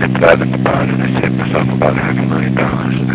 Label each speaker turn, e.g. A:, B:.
A: been driving about and I said to myself about $500,000.